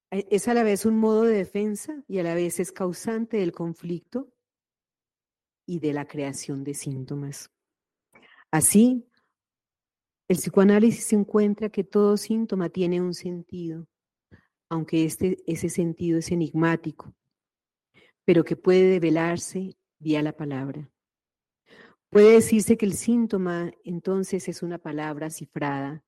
Es a la vez un modo de defensa y a la vez es causante del conflicto y de la creación de síntomas. Así, el psicoanálisis encuentra que todo síntoma tiene un sentido, aunque ese sentido es enigmático, pero que puede develarse vía la palabra. Puede decirse que el síntoma entonces es una palabra cifrada.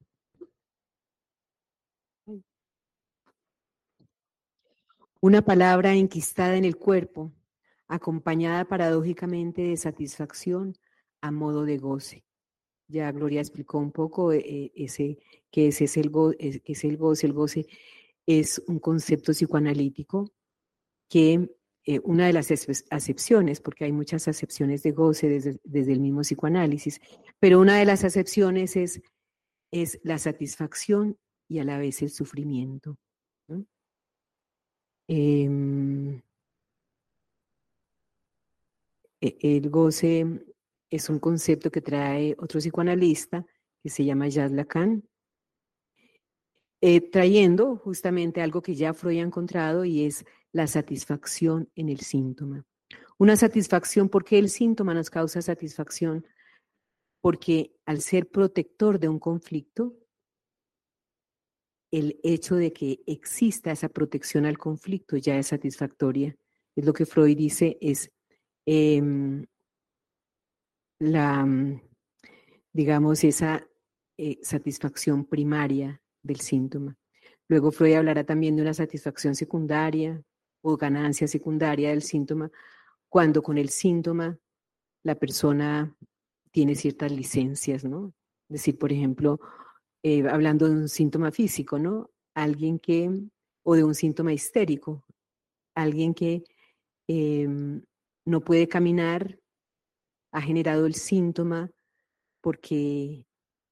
Una palabra enquistada en el cuerpo, acompañada paradójicamente de satisfacción a modo de goce. Ya Gloria explicó un poco que ese es el goce. El goce es un concepto psicoanalítico que una de las acepciones, porque hay muchas acepciones de goce desde el mismo psicoanálisis, pero una de las acepciones es la satisfacción y a la vez el sufrimiento, ¿no? El goce es un concepto que trae otro psicoanalista que se llama Jacques Lacan, trayendo justamente algo que ya Freud ha encontrado y es la satisfacción en el síntoma. Una satisfacción, porque el síntoma nos causa satisfacción, porque al ser protector de un conflicto, el hecho de que exista esa protección al conflicto ya es satisfactoria. Es lo que Freud dice, es la, digamos, esa satisfacción primaria del síntoma. Luego Freud hablará también de una satisfacción secundaria o ganancia secundaria del síntoma, cuando con el síntoma la persona tiene ciertas licencias, ¿no? Es decir, por ejemplo, hablando de un síntoma físico, ¿no? O de un síntoma histérico, alguien que eh, no puede caminar, ha generado el síntoma porque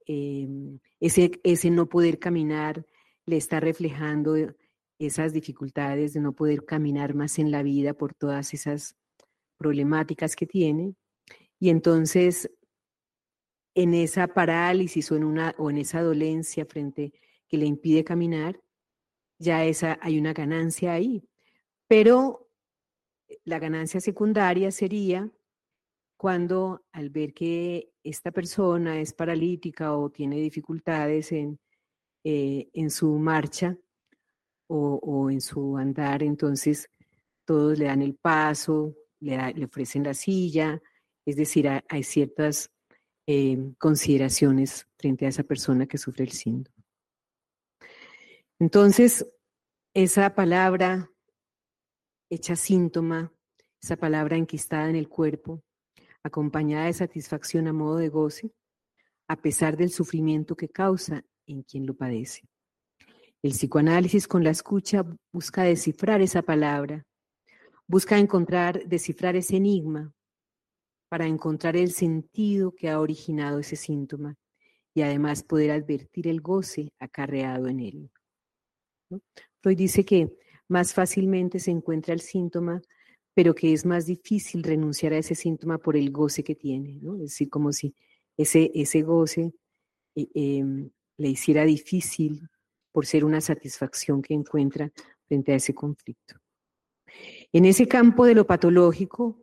ese no poder caminar le está reflejando esas dificultades de no poder caminar más en la vida por todas esas problemáticas que tiene. Y entonces, en esa parálisis o en esa dolencia frente que le impide caminar, ya hay una ganancia ahí. Pero la ganancia secundaria sería cuando al ver que esta persona es paralítica o tiene dificultades en su marcha o en su andar, entonces todos le dan el paso, le ofrecen la silla, es decir, hay ciertas consideraciones frente a esa persona que sufre el síndrome. Entonces, esa palabra hecha síntoma, esa palabra enquistada en el cuerpo, acompañada de satisfacción a modo de goce, a pesar del sufrimiento que causa en quien lo padece. El psicoanálisis con la escucha busca descifrar esa palabra, busca descifrar ese enigma para encontrar el sentido que ha originado ese síntoma y además poder advertir el goce acarreado en él, ¿no? Freud dice que más fácilmente se encuentra el síntoma, pero que es más difícil renunciar a ese síntoma por el goce que tiene, ¿no? Es decir, como si ese goce le hiciera difícil por ser una satisfacción que encuentra frente a ese conflicto. En ese campo de lo patológico,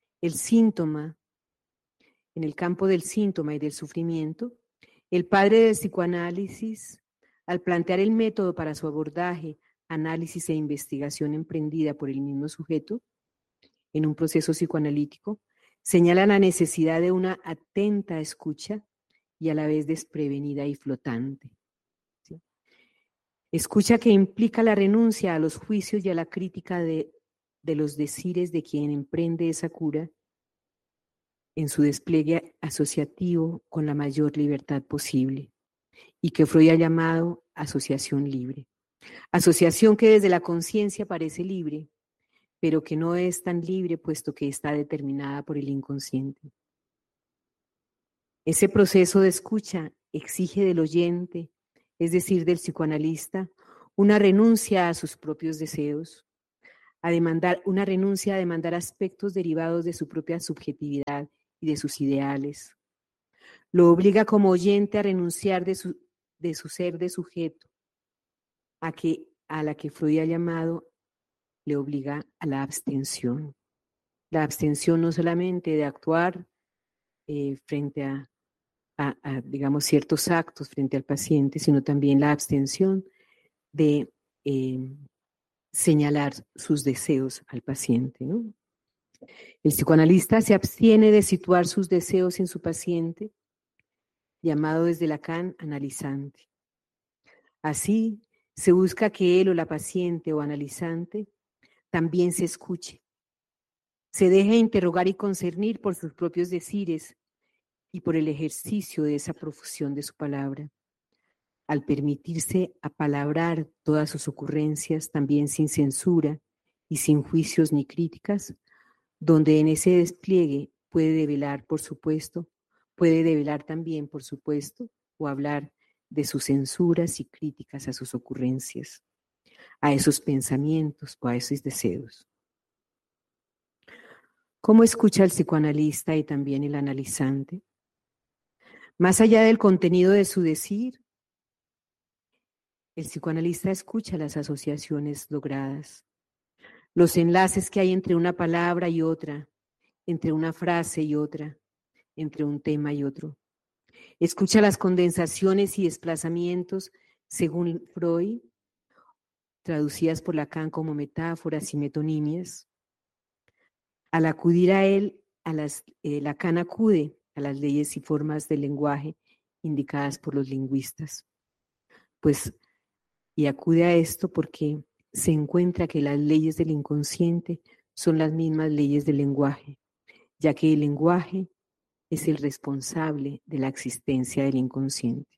en el campo del síntoma y del sufrimiento, el padre del psicoanálisis, al plantear el método para su abordaje, análisis e investigación emprendida por el mismo sujeto en un proceso psicoanalítico, señala la necesidad de una atenta escucha y a la vez desprevenida y flotante. ¿Sí? Escucha que implica la renuncia a los juicios y a la crítica de los decires de quien emprende esa cura en su despliegue asociativo con la mayor libertad posible y que Freud ha llamado asociación libre. Asociación que desde la conciencia parece libre, pero que no es tan libre puesto que está determinada por el inconsciente. Ese proceso de escucha exige del oyente, es decir, del psicoanalista, una renuncia a sus propios deseos, una renuncia a demandar aspectos derivados de su propia subjetividad y de sus ideales. Lo obliga como oyente a renunciar de su ser de sujeto, a que a la que Freud ha llamado, le obliga a la abstención. La abstención no solamente de actuar frente a, digamos, ciertos actos frente al paciente, sino también la abstención de señalar sus deseos al paciente, ¿no? El psicoanalista se abstiene de situar sus deseos en su paciente, llamado desde Lacan analizante. Así, se busca que él o la paciente o analizante también se escuche, se deje interrogar y concernir por sus propios decires y por el ejercicio de esa profusión de su palabra. Al permitirse apalabrar todas sus ocurrencias, también sin censura y sin juicios ni críticas, donde en ese despliegue puede develar también, por supuesto, o hablar de sus censuras y críticas a sus ocurrencias, a esos pensamientos o a esos deseos. ¿Cómo escucha el psicoanalista y también el analizante? Más allá del contenido de su decir, el psicoanalista escucha las asociaciones logradas, los enlaces que hay entre una palabra y otra, entre una frase y otra, entre un tema y otro. Escucha las condensaciones y desplazamientos, según Freud, traducidas por Lacan como metáforas y metonimias. Al acudir a él, Lacan acude a las leyes y formas del lenguaje indicadas por los lingüistas. Y acude a esto porque se encuentra que las leyes del inconsciente son las mismas leyes del lenguaje, ya que el lenguaje es el responsable de la existencia del inconsciente.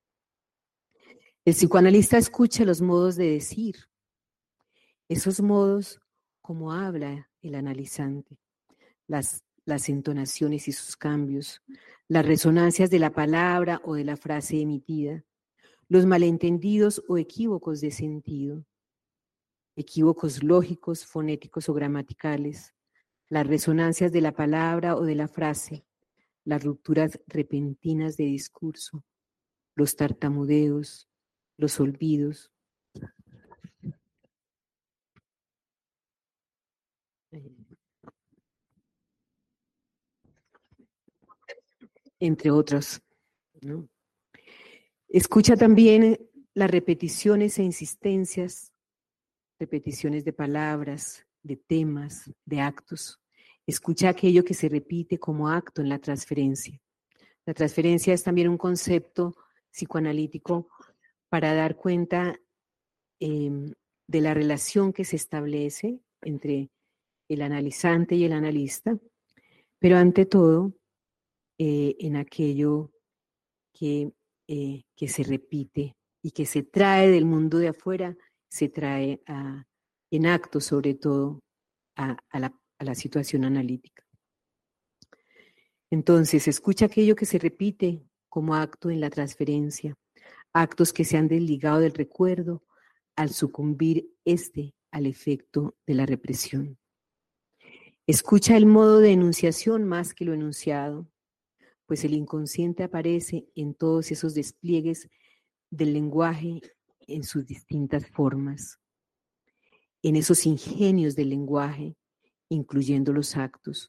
El psicoanalista escucha los modos de decir, esos modos como habla el analizante, las entonaciones y sus cambios, las resonancias de la palabra o de la frase emitida, los malentendidos o equívocos de sentido, equívocos lógicos, fonéticos o gramaticales, las resonancias de la palabra o de la frase, las rupturas repentinas de discurso, los tartamudeos, los olvidos, entre otros, ¿no? Escucha también las repeticiones e insistencias, repeticiones de palabras, de temas, de actos. Escucha aquello que se repite como acto en la transferencia. La transferencia es también un concepto psicoanalítico para dar cuenta de la relación que se establece entre el analizante y el analista, pero ante todo en aquello que se repite y que se trae del mundo de afuera, se trae en acto sobre todo a la situación analítica. Entonces, escucha aquello que se repite como acto en la transferencia, actos que se han desligado del recuerdo al sucumbir al efecto de la represión. Escucha el modo de enunciación más que lo enunciado, pues el inconsciente aparece en todos esos despliegues del lenguaje en sus distintas formas, en esos ingenios del lenguaje, incluyendo los actos.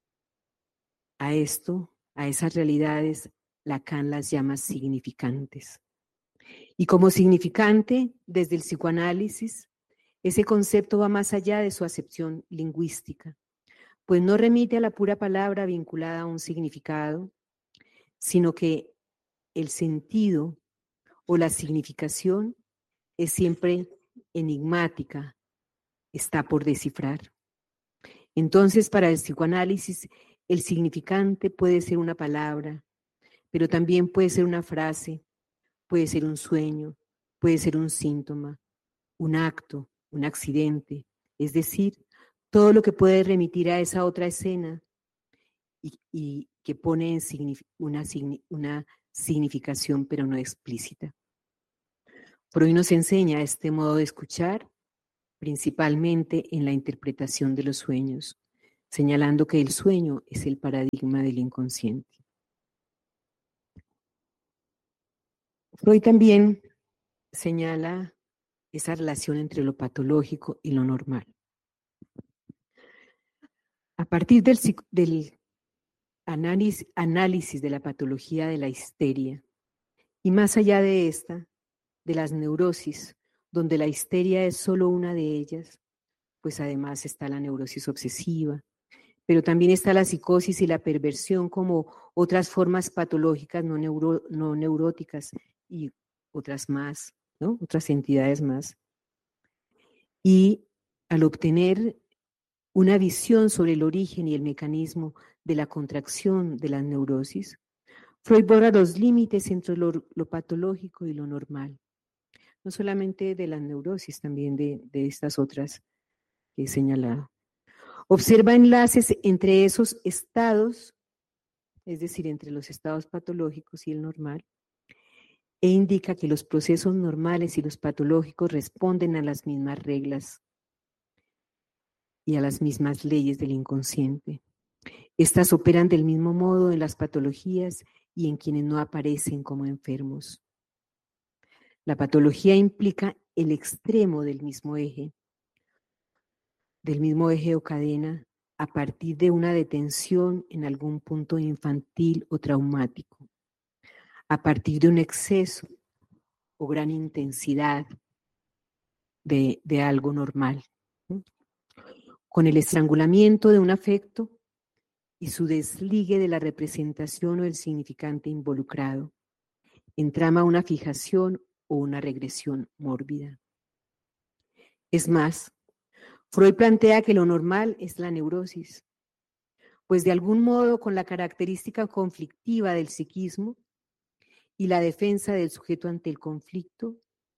A esas realidades, Lacan las llama significantes. Y como significante, desde el psicoanálisis, ese concepto va más allá de su acepción lingüística, pues no remite a la pura palabra vinculada a un significado, sino que el sentido o la significación es siempre enigmática, está por descifrar. Entonces, para el psicoanálisis, el significante puede ser una palabra, pero también puede ser una frase, puede ser un sueño, puede ser un síntoma, un acto, un accidente, es decir, todo lo que puede remitir a esa otra escena y que pone en una significación pero no explícita. Freud nos enseña este modo de escuchar principalmente en la interpretación de los sueños, señalando que el sueño es el paradigma del inconsciente. Freud también señala esa relación entre lo patológico y lo normal. A partir del análisis de la patología de la histeria, y más allá de esta, de las neurosis, donde la histeria es solo una de ellas, pues además está la neurosis obsesiva, pero también está la psicosis y la perversión como otras formas patológicas no neuróticas y otras más, ¿no? Otras entidades más. Y al obtener una visión sobre el origen y el mecanismo de la contracción de las neurosis, Freud borra los límites entre lo patológico y lo normal, no solamente de las neurosis, también de estas otras que he señalado. Observa enlaces entre esos estados, es decir, entre los estados patológicos y el normal, e indica que los procesos normales y los patológicos responden a las mismas reglas y a las mismas leyes del inconsciente. Estas operan del mismo modo en las patologías y en quienes no aparecen como enfermos. La patología implica el extremo del mismo eje o cadena a partir de una detención en algún punto infantil o traumático, a partir de un exceso o gran intensidad de algo normal, ¿no? Con el estrangulamiento de un afecto y su desligue de la representación o el significante involucrado, entrama una fijación o una regresión mórbida. Es más, Freud plantea que lo normal es la neurosis, pues de algún modo con la característica conflictiva del psiquismo y la defensa del sujeto ante el conflicto,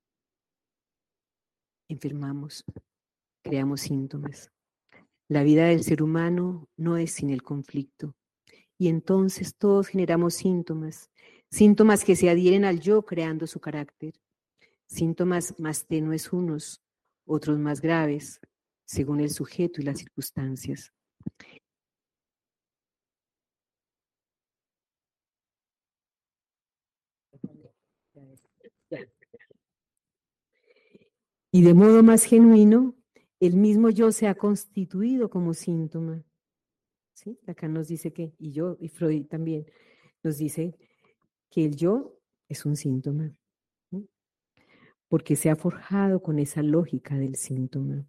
enfermamos, creamos síntomas. La vida del ser humano no es sin el conflicto, y entonces todos generamos síntomas, síntomas que se adhieren al yo creando su carácter, síntomas más tenues unos, otros más graves, según el sujeto y las circunstancias. Y de modo más genuino, el mismo yo se ha constituido como síntoma. ¿Sí? Acá nos dice que, y Freud también, nos dice que el yo es un síntoma, ¿sí? Porque se ha forjado con esa lógica del síntoma.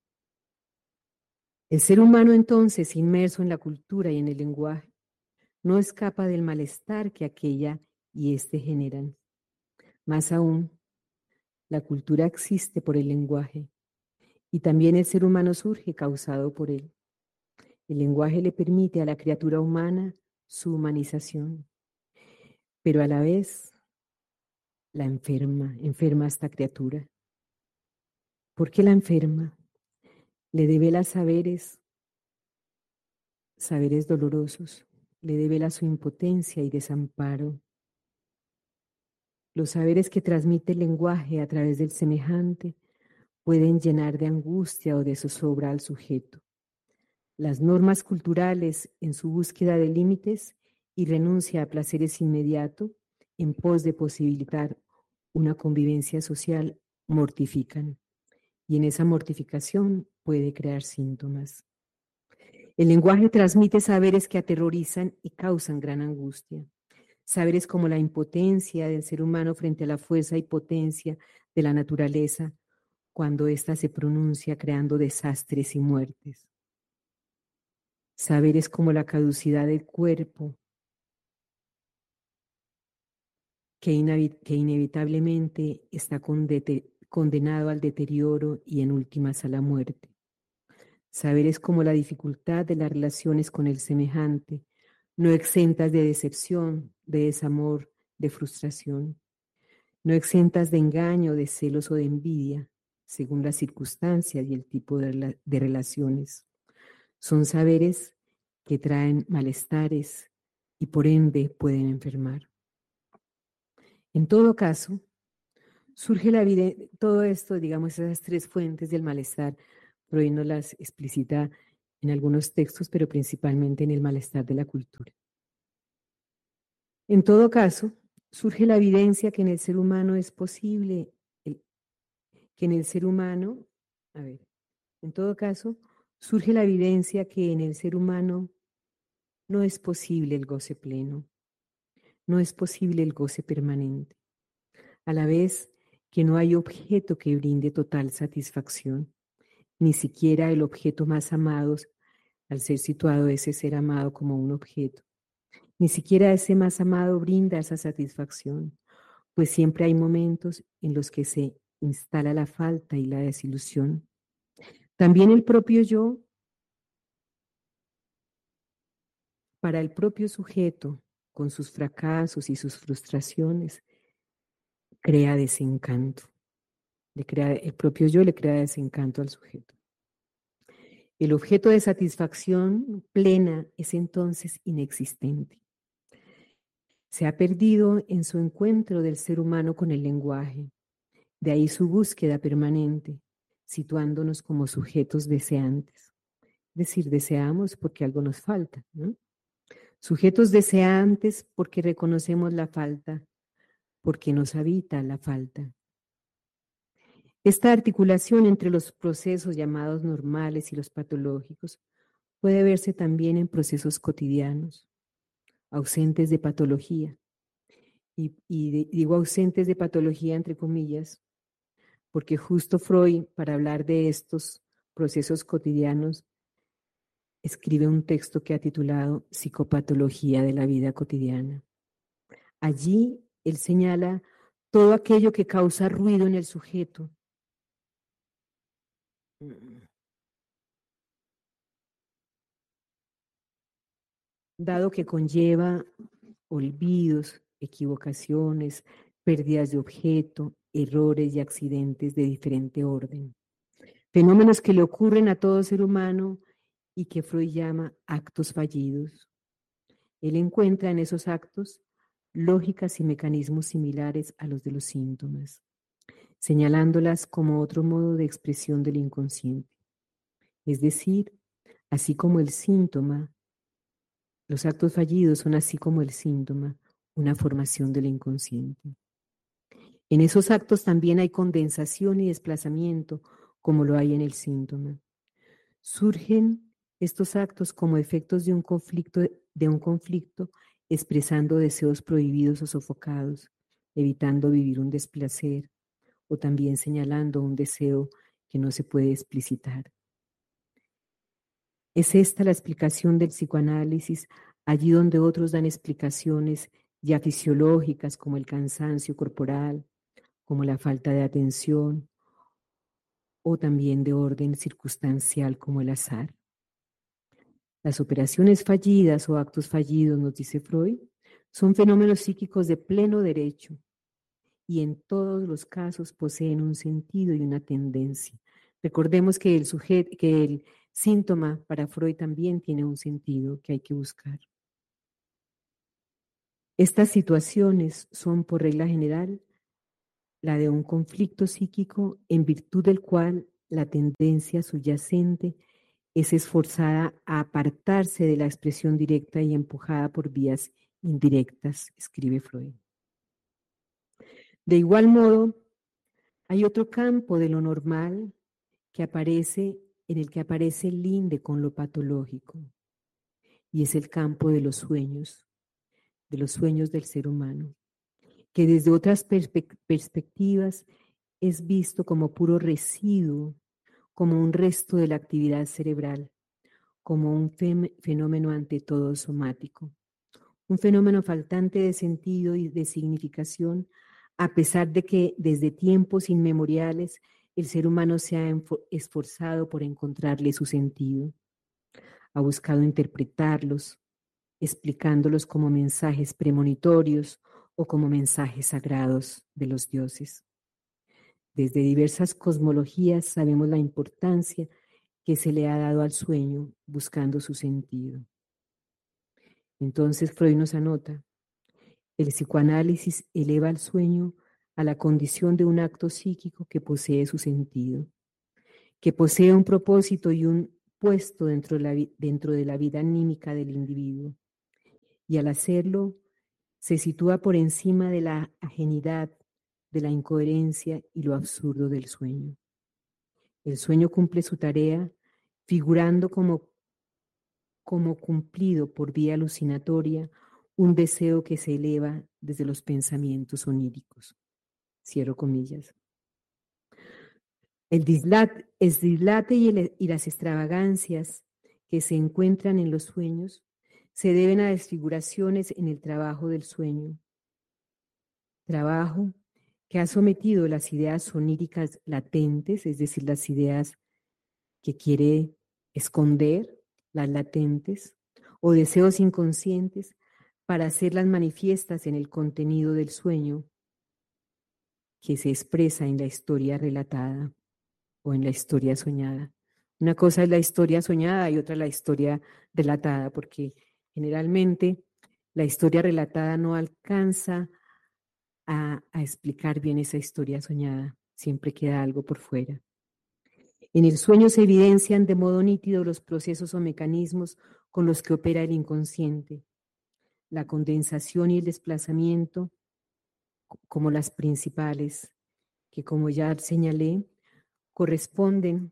El ser humano entonces, inmerso en la cultura y en el lenguaje, no escapa del malestar que aquella y éste generan. Más aún, la cultura existe por el lenguaje y también el ser humano surge causado por él. El lenguaje le permite a la criatura humana su humanización, pero a la vez la enferma a esta criatura. ¿Por qué la enferma? Le devela saberes dolorosos, le devela su impotencia y desamparo. Los saberes que transmite el lenguaje a través del semejante pueden llenar de angustia o de zozobra al sujeto. Las normas culturales, en su búsqueda de límites y renuncia a placeres inmediatos, en pos de posibilitar una convivencia social, mortifican. Y en esa mortificación puede crear síntomas. El lenguaje transmite saberes que aterrorizan y causan gran angustia. Saberes como la impotencia del ser humano frente a la fuerza y potencia de la naturaleza cuando ésta se pronuncia creando desastres y muertes. Saberes como la caducidad del cuerpo que inevitablemente está condenado al deterioro y en últimas a la muerte. Saberes como la dificultad de las relaciones con el semejante, no exentas de decepción, de desamor, de frustración, no exentas de engaño, de celos o de envidia, según las circunstancias y el tipo de relaciones. Son saberes que traen malestares y por ende pueden enfermar. En todo caso, surge todo esto, digamos, esas tres fuentes del malestar. Freud nos las explicita en algunos textos, pero principalmente en el malestar de la cultura. En todo caso, surge la evidencia que en el ser humano es posible que en el ser humano, a ver, en todo caso, surge la evidencia que en el ser humano no es posible el goce pleno, no es posible el goce permanente, a la vez que no hay objeto que brinde total satisfacción, ni siquiera el objeto más amado, al ser situado ese ser amado como un objeto, ni siquiera ese más amado brinda esa satisfacción, pues siempre hay momentos en los que se instala la falta y la desilusión. También el propio yo, para el propio sujeto, con sus fracasos y sus frustraciones, crea desencanto. El propio yo le crea desencanto al sujeto. El objeto de satisfacción plena es entonces inexistente. Se ha perdido en su encuentro del ser humano con el lenguaje. De ahí su búsqueda permanente, situándonos como sujetos deseantes. Es decir, deseamos porque algo nos falta, ¿no? Sujetos deseantes porque reconocemos la falta, porque nos habita la falta. Esta articulación entre los procesos llamados normales y los patológicos puede verse también en procesos cotidianos, ausentes de patología. Digo ausentes de patología entre comillas, porque justo Freud, para hablar de estos procesos cotidianos, escribe un texto que ha titulado Psicopatología de la vida cotidiana. Allí él señala todo aquello que causa ruido en el sujeto. Dado que conlleva olvidos, equivocaciones, pérdidas de objeto, errores y accidentes de diferente orden. Fenómenos que le ocurren a todo ser humano y que Freud llama actos fallidos. Él encuentra en esos actos lógicas y mecanismos similares a los de los síntomas, señalándolas como otro modo de expresión del inconsciente. Es decir, así como el síntoma, los actos fallidos son así como el síntoma, una formación del inconsciente. En esos actos también hay condensación y desplazamiento, como lo hay en el síntoma. Surgen estos actos como efectos de un conflicto expresando deseos prohibidos o sofocados, evitando vivir un desplacer o también señalando un deseo que no se puede explicitar. Es esta la explicación del psicoanálisis, allí donde otros dan explicaciones ya fisiológicas como el cansancio corporal, como la falta de atención o también de orden circunstancial como el azar. Las operaciones fallidas o actos fallidos, nos dice Freud, son fenómenos psíquicos de pleno derecho y en todos los casos poseen un sentido y una tendencia. Recordemos que que el síntoma para Freud también tiene un sentido que hay que buscar. Estas situaciones son, por regla general, la de un conflicto psíquico en virtud del cual la tendencia subyacente es esforzada a apartarse de la expresión directa y empujada por vías indirectas, escribe Freud. De igual modo, hay otro campo de lo normal que aparece, en el que aparece el linde con lo patológico, y es el campo de los sueños del ser humano, que desde otras perspectivas es visto como puro residuo, como un resto de la actividad cerebral, como un fenómeno ante todo somático, un fenómeno faltante de sentido y de significación, a pesar de que desde tiempos inmemoriales el ser humano se ha esforzado por encontrarle su sentido, ha buscado interpretarlos, explicándolos como mensajes premonitorios o como mensajes sagrados de los dioses. Desde diversas cosmologías sabemos la importancia que se le ha dado al sueño buscando su sentido. Entonces Freud nos anota, el psicoanálisis eleva al sueño a la condición de un acto psíquico que posee su sentido, que posee un propósito y un puesto dentro de la vida anímica del individuo. Y al hacerlo, se sitúa por encima de la ajenidad, de la incoherencia y lo absurdo del sueño. El sueño cumple su tarea figurando como cumplido por vía alucinatoria un deseo que se eleva desde los pensamientos oníricos. Cierro comillas. El dislate y las extravagancias que se encuentran en los sueños se deben a desfiguraciones en el trabajo del sueño. Trabajo que ha sometido las ideas oníricas latentes, es decir, las ideas que quiere esconder, las latentes, o deseos inconscientes, para hacerlas manifiestas en el contenido del sueño que se expresa en la historia relatada o en la historia soñada. Una cosa es la historia soñada y otra la historia relatada, porque generalmente la historia relatada no alcanza a explicar bien esa historia soñada. Siempre queda algo por fuera. En el sueño se evidencian de modo nítido los procesos o mecanismos con los que opera el inconsciente. La condensación y el desplazamiento como las principales, que como ya señalé, corresponden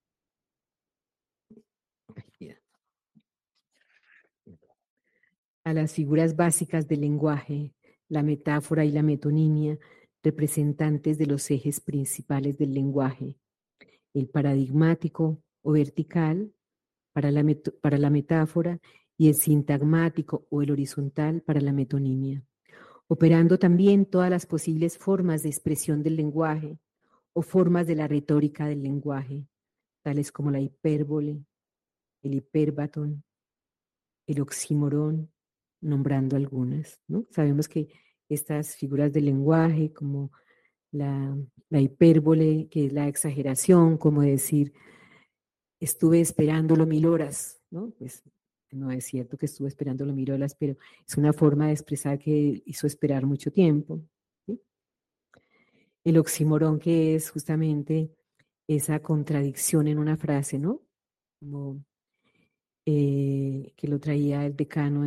a las figuras básicas del lenguaje, la metáfora y la metonimia, representantes de los ejes principales del lenguaje, el paradigmático o vertical para la metáfora y el sintagmático o el horizontal para la metonimia, operando también todas las posibles formas de expresión del lenguaje o formas de la retórica del lenguaje, tales como la hipérbole, el hipérbaton, el oxímoron, nombrando algunas, ¿no? Sabemos que estas figuras del lenguaje, como la hipérbole, que es la exageración, como decir, estuve esperándolo 1000 horas, ¿no? Pues no es cierto que estuve esperándolo 1000 horas, pero es una forma de expresar que hizo esperar mucho tiempo, ¿sí? El oxímoron, que es justamente esa contradicción en una frase, ¿no? Como que lo traía el decano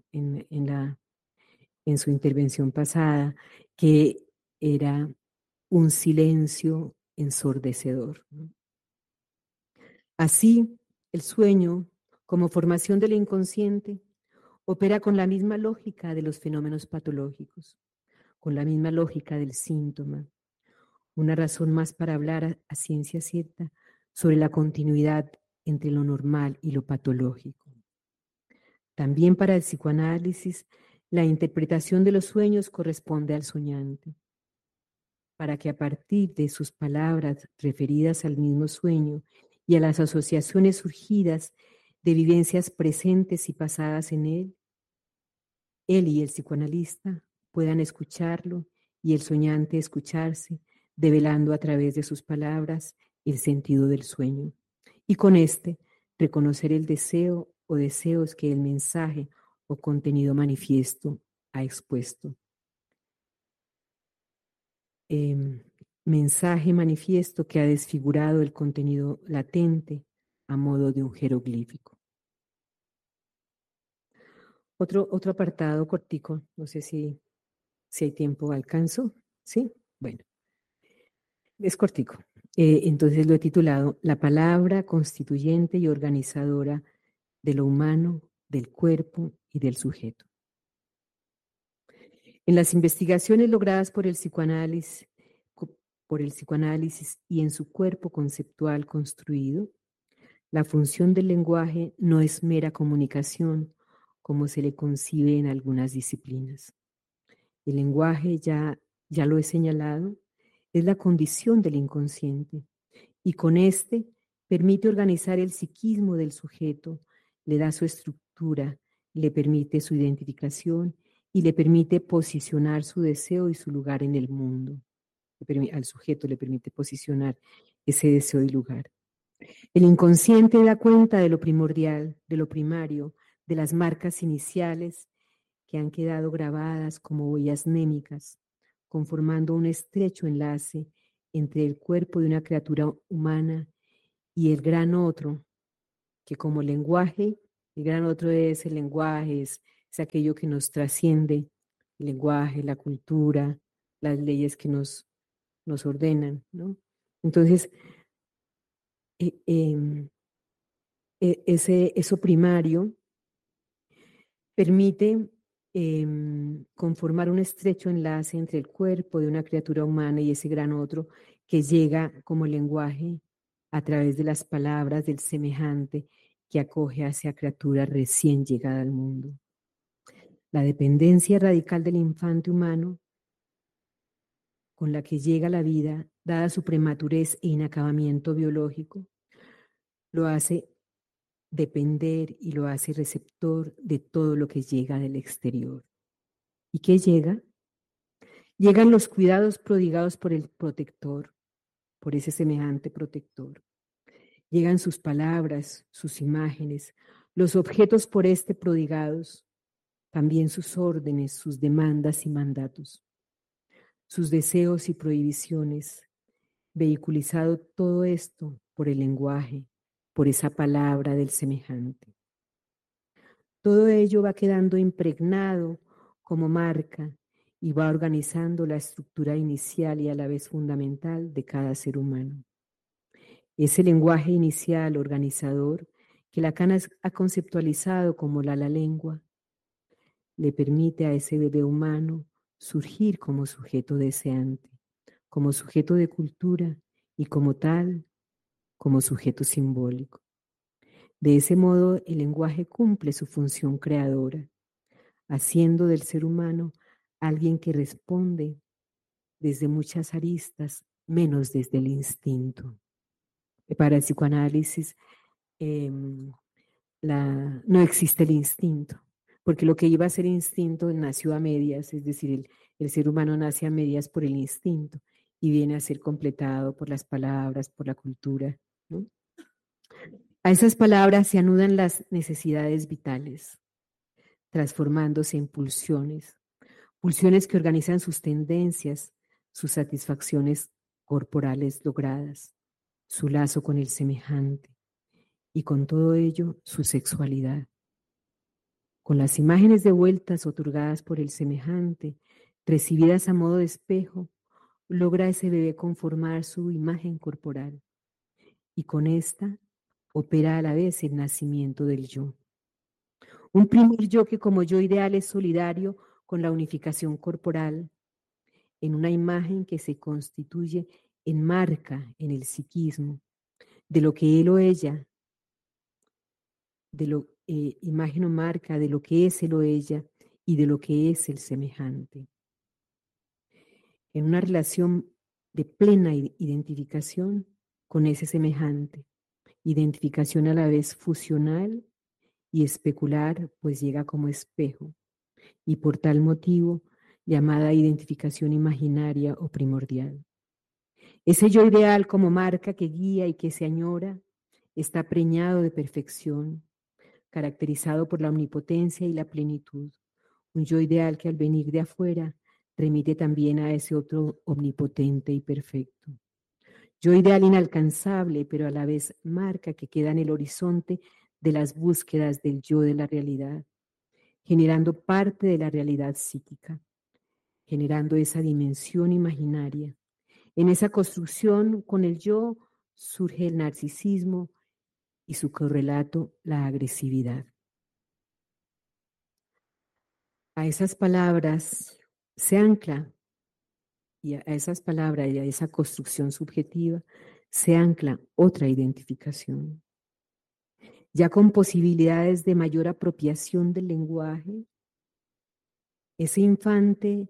en su intervención pasada, que era un silencio ensordecedor, ¿no? Así, el sueño, como formación del inconsciente, opera con la misma lógica de los fenómenos patológicos, con la misma lógica del síntoma. Una razón más para hablar a ciencia cierta sobre la continuidad entre lo normal y lo patológico. También para el psicoanálisis, la interpretación de los sueños corresponde al soñante, para que a partir de sus palabras referidas al mismo sueño y a las asociaciones surgidas de vivencias presentes y pasadas en él y el psicoanalista puedan escucharlo y el soñante escucharse, develando a través de sus palabras el sentido del sueño. Y con este, reconocer el deseo o deseos que el mensaje o contenido manifiesto ha expuesto. Mensaje manifiesto que ha desfigurado el contenido latente a modo de un jeroglífico. Otro apartado cortico, no sé si hay tiempo, alcanzo, ¿sí? Bueno, es cortico. Entonces lo he titulado La palabra constituyente y organizadora de lo humano, del cuerpo y del sujeto. En las investigaciones logradas por el psicoanálisis y en su cuerpo conceptual construido, la función del lenguaje no es mera comunicación, como se le concibe en algunas disciplinas. El lenguaje, ya lo he señalado, es la condición del inconsciente y con este permite organizar el psiquismo del sujeto, le da su estructura, le permite su identificación y le permite posicionar su deseo y su lugar en el mundo. Al sujeto le permite posicionar ese deseo y lugar. El inconsciente da cuenta de lo primordial, de lo primario, de las marcas iniciales que han quedado grabadas como huellas némicas, conformando un estrecho enlace entre el cuerpo de una criatura humana y el gran otro, que como lenguaje, el gran otro es el lenguaje, es aquello que nos trasciende, el lenguaje, la cultura, las leyes que nos ordenan, ¿no? Entonces, eso primario permite conformar un estrecho enlace entre el cuerpo de una criatura humana y ese gran otro que llega como lenguaje a través de las palabras del semejante que acoge a esa criatura recién llegada al mundo. La dependencia radical del infante humano con la que llega la vida, dada su prematurez e inacabamiento biológico, lo hace depender y lo hace receptor de todo lo que llega del exterior. ¿Y qué llega? Llegan los cuidados prodigados por el protector, por ese semejante protector. Llegan sus palabras, sus imágenes, los objetos por este prodigados, también sus órdenes, sus demandas y mandatos, sus deseos y prohibiciones, vehiculizado todo esto por el lenguaje, por esa palabra del semejante. Todo ello va quedando impregnado como marca y va organizando la estructura inicial y a la vez fundamental de cada ser humano. Ese lenguaje inicial organizador que Lacan ha conceptualizado como la lengua, le permite a ese bebé humano surgir como sujeto deseante, como sujeto de cultura y como tal, como sujeto simbólico. De ese modo, el lenguaje cumple su función creadora, haciendo del ser humano alguien que responde desde muchas aristas, menos desde el instinto. Para el psicoanálisis, no existe el instinto, porque lo que iba a ser instinto nació a medias, es decir, el ser humano nace a medias por el instinto y viene a ser completado por las palabras, por la cultura, ¿no? A esas palabras se anudan las necesidades vitales, transformándose en pulsiones, pulsiones que organizan sus tendencias, sus satisfacciones corporales logradas, su lazo con el semejante y con todo ello su sexualidad. Con las imágenes devueltas otorgadas por el semejante, recibidas a modo de espejo, logra ese bebé conformar su imagen corporal y con esta opera a la vez el nacimiento del yo. Un primer yo que como yo ideal es solidario con la unificación corporal, en una imagen que se constituye en marca en el psiquismo, de lo que él o ella, de lo imagen o marca de lo que es él o ella y de lo que es el semejante. En una relación de plena identificación con ese semejante, identificación a la vez fusional y especular, pues llega como espejo, y por tal motivo llamada identificación imaginaria o primordial. Ese yo ideal como marca que guía y que se añora está preñado de perfección, caracterizado por la omnipotencia y la plenitud. Un yo ideal que al venir de afuera remite también a ese otro omnipotente y perfecto. Yo ideal inalcanzable, pero a la vez marca que queda en el horizonte de las búsquedas del yo de la realidad, generando parte de la realidad psíquica, generando esa dimensión imaginaria. En esa construcción con el yo surge el narcisismo y su correlato, la agresividad. A esas palabras se ancla, y a esas palabras y a esa construcción subjetiva se ancla otra identificación, ya con posibilidades de mayor apropiación del lenguaje. Ese infante,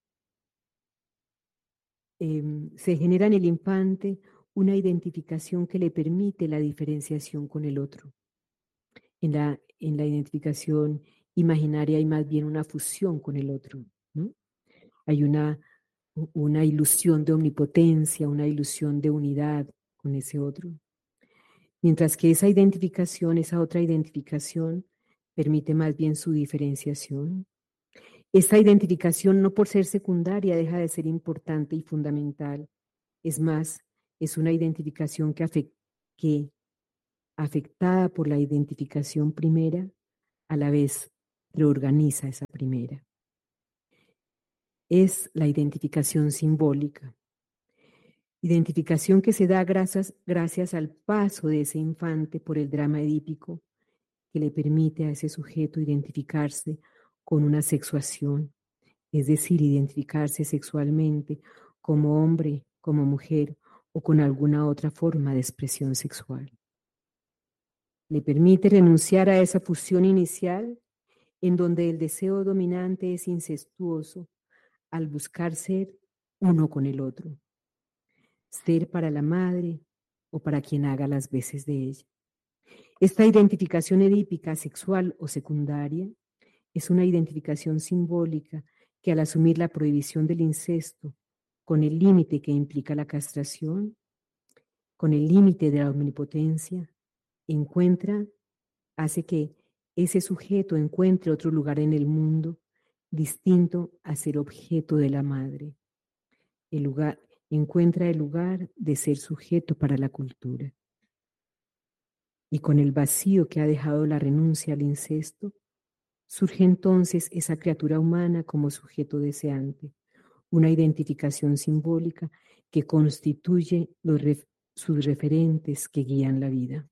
se genera en el infante una identificación que le permite la diferenciación con el otro. En la identificación imaginaria hay más bien una fusión con el otro, ¿no? Hay una ilusión de omnipotencia, una ilusión de unidad con ese otro. Mientras que esa identificación, esa otra identificación, permite más bien su diferenciación. Esta identificación, no por ser secundaria, deja de ser importante y fundamental. Es más, es una identificación que afectada por la identificación primera, a la vez reorganiza esa primera. es la identificación simbólica. Identificación que se da gracias al paso de ese infante por el drama edípico, que le permite a ese sujeto identificarse con una sexuación, es decir, identificarse sexualmente como hombre, como mujer o con alguna otra forma de expresión sexual. Le permite renunciar a esa fusión inicial en donde el deseo dominante es incestuoso al buscar ser uno con el otro, ser para la madre o para quien haga las veces de ella. Esta identificación edípica, sexual o secundaria, es una identificación simbólica que al asumir la prohibición del incesto, con el límite que implica la castración, con el límite de la omnipotencia, hace que ese sujeto encuentre otro lugar en el mundo distinto a ser objeto de la madre. Encuentra el lugar de ser sujeto para la cultura. Y con el vacío que ha dejado la renuncia al incesto, surge entonces esa criatura humana como sujeto deseante, una identificación simbólica que constituye sus referentes que guían la vida.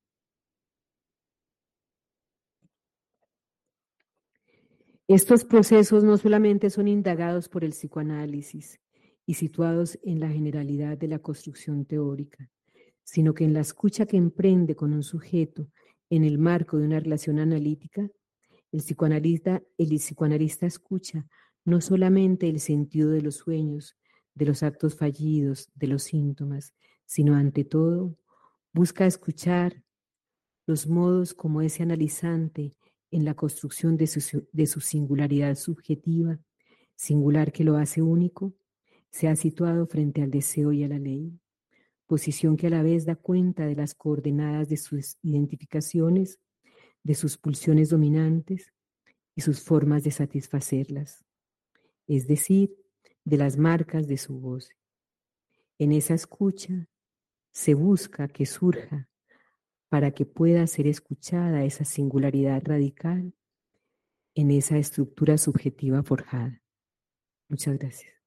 Estos procesos no solamente son indagados por el psicoanálisis y situados en la generalidad de la construcción teórica, sino que en la escucha que emprende con un sujeto en el marco de una relación analítica, el psicoanalista escucha no solamente el sentido de los sueños, de los actos fallidos, de los síntomas, sino ante todo busca escuchar los modos como ese analizante en la construcción de su singularidad subjetiva, singular que lo hace único, se ha situado frente al deseo y a la ley, posición que a la vez da cuenta de las coordenadas de sus identificaciones, de sus pulsiones dominantes y sus formas de satisfacerlas, es decir, de las marcas de su voz. En esa escucha se busca que surja para que pueda ser escuchada esa singularidad radical en esa estructura subjetiva forjada. Muchas gracias.